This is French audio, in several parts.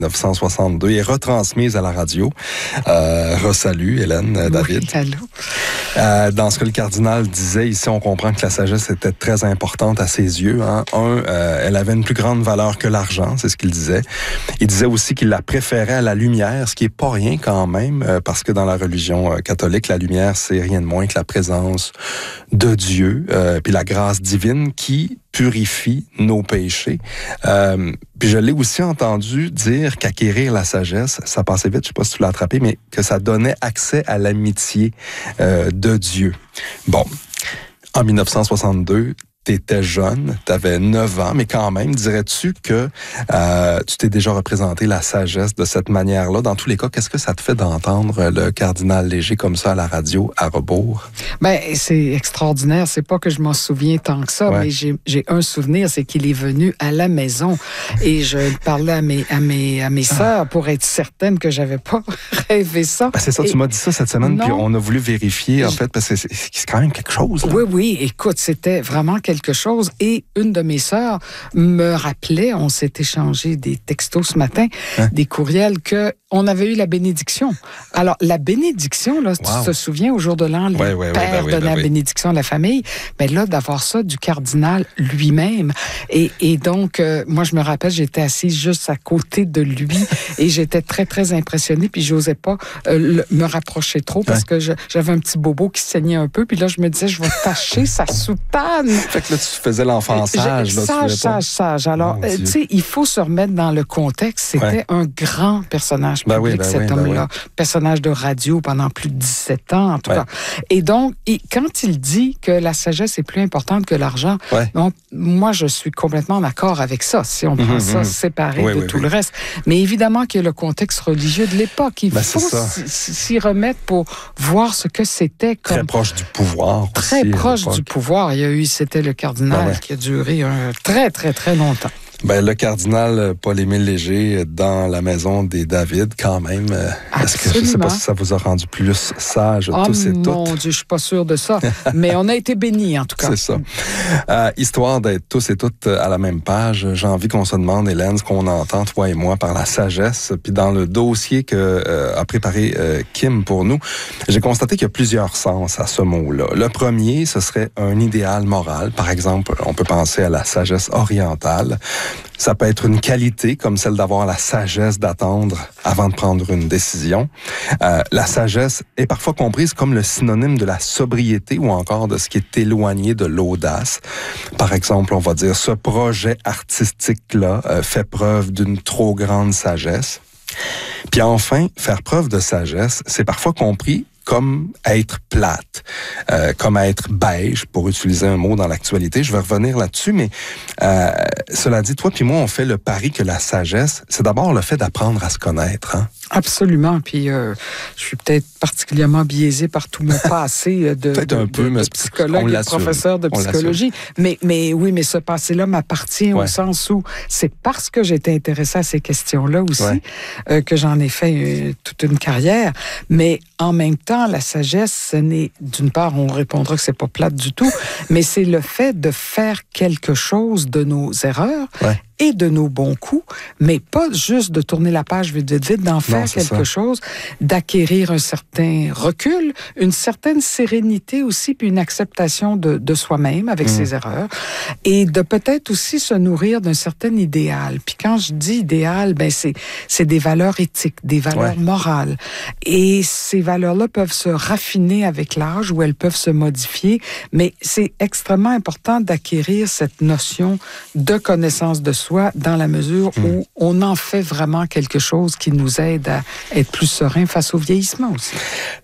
1962 est retransmise à la radio. Resalut, Hélène, David. Oui, allô. Dans ce que le cardinal disait, ici, on comprend que la sagesse était très importante à ses yeux. Hein. Elle avait une plus grande valeur que l'argent, c'est ce qu'il disait. Il disait aussi qu'il la préférait à la lumière, ce qui est pas rien quand même, parce que dans la religion catholique, la lumière, c'est rien de moins que la présence de Dieu, puis la grâce divine qui purifie nos péchés. Puis je l'ai aussi entendu dire qu'acquérir la sagesse, ça passait vite, je sais pas si tu l'as attrapé, mais que ça donnait accès à l'amitié de Dieu. Bon, en 1962, t'étais jeune, t'avais 9 ans, mais quand même, dirais-tu que tu t'es déjà représenté la sagesse de cette manière-là? Dans tous les cas, qu'est-ce que ça te fait d'entendre le cardinal Léger comme ça à la radio, à rebours? Ben, c'est extraordinaire. C'est pas que je m'en souviens tant que ça, mais j'ai un souvenir, c'est qu'il est venu à la maison et je parlais à mes sœurs pour être certaine que j'avais pas rêvé ça. Ben, c'est ça, tu m'as dit ça cette semaine, puis on a voulu vérifier, en fait, parce que c'est quand même quelque chose. Là. Oui, écoute, c'était vraiment quelque chose. Et une de mes sœurs me rappelait, on s'est échangé des textos ce matin, des courriels, qu'on avait eu la bénédiction. Alors, la bénédiction, là, tu te souviens, au jour de l'an, le père donnait la bénédiction à la famille. Mais là, d'avoir ça du cardinal lui-même. Et donc, moi, je me rappelle, j'étais assise juste à côté de lui et j'étais très, très impressionnée. Puis, j'osais pas me rapprocher trop parce que j'avais un petit bobo qui saignait un peu. Puis là, je me disais, je vais tacher sa soutane. Fait que là, tu faisais l'enfant sage. Sage. Alors, tu sais, il faut se remettre dans le contexte. C'était un grand personnage public, cet homme-là. Personnage de radio pendant plus de 17 ans, en tout cas. Et donc, quand il dit que la sagesse est plus importante que l'argent, donc, moi, je suis complètement d'accord avec ça, si on prend ça séparé de tout le reste. Mais évidemment qu'il y a le contexte religieux de l'époque. Il faut s'y remettre pour voir ce que c'était. Très proche du pouvoir. Très proche du pouvoir. C'était le cardinal qui a duré très, très, très longtemps. Ben, le cardinal Paul-Émile Léger dans la maison des David, quand même. Est-ce que je ne sais pas si ça vous a rendu plus sage tous et toutes? Mon Dieu, je suis pas sûre de ça. Mais on a été bénis, en tout cas. C'est ça. Histoire d'être tous et toutes à la même page, j'ai envie qu'on se demande, Hélène, ce qu'on entend, toi et moi, par la sagesse. Puis dans le dossier que a préparé Kim pour nous, j'ai constaté qu'il y a plusieurs sens à ce mot-là. Le premier, ce serait un idéal moral. Par exemple, on peut penser à la sagesse orientale. Ça peut être une qualité comme celle d'avoir la sagesse d'attendre avant de prendre une décision. La sagesse est parfois comprise comme le synonyme de la sobriété ou encore de ce qui est éloigné de l'audace. Par exemple, on va dire ce projet artistique-là fait preuve d'une trop grande sagesse. Puis enfin, faire preuve de sagesse, c'est parfois compris comme être plate, comme être beige, pour utiliser un mot dans l'actualité. Je vais revenir là-dessus, mais cela dit, toi puis moi, on fait le pari que la sagesse, c'est d'abord le fait d'apprendre à se connaître. Hein? Absolument. Puis je suis peut-être particulièrement biaisé par tout mon passé de psychologue et de professeur de psychologie. Mais oui, mais ce passé-là m'appartient au sens où c'est parce que j'étais intéressée à ces questions-là aussi que j'en ai fait toute une carrière. Mais en même temps, la sagesse, ce n'est, d'une part, on répondra que c'est pas plate du tout, mais c'est le fait de faire quelque chose de nos erreurs et de nos bons coups, mais pas juste de tourner la page vite, d'en faire quelque chose, d'acquérir un certain recul, une certaine sérénité aussi, puis une acceptation de soi-même avec ses erreurs, et de peut-être aussi se nourrir d'un certain idéal. Puis quand je dis idéal, ben c'est des valeurs éthiques, des valeurs morales. Et ces valeurs-là peuvent se raffiner avec l'âge ou elles peuvent se modifier, mais c'est extrêmement important d'acquérir cette notion de connaissance de soi dans la mesure où on en fait vraiment quelque chose qui nous aide à être plus serein face au vieillissement aussi.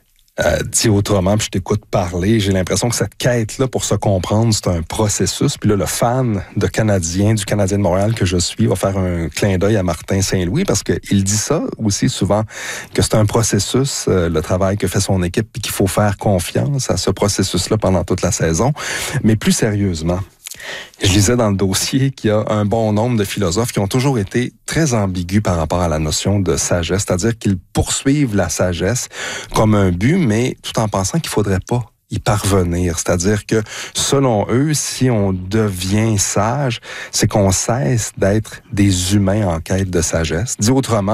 Dit autrement, puis je t'écoute parler, j'ai l'impression que cette quête-là, pour se comprendre, c'est un processus. Puis là, le fan du Canadien de Montréal que je suis va faire un clin d'œil à Martin Saint-Louis parce qu'il dit ça aussi souvent, que c'est un processus, le travail que fait son équipe, puis qu'il faut faire confiance à ce processus-là pendant toute la saison. Mais plus sérieusement, je lisais dans le dossier qu'il y a un bon nombre de philosophes qui ont toujours été très ambigus par rapport à la notion de sagesse, c'est-à-dire qu'ils poursuivent la sagesse comme un but, mais tout en pensant qu'il faudrait pas y parvenir. C'est-à-dire que, selon eux, si on devient sage, c'est qu'on cesse d'être des humains en quête de sagesse. Dit autrement,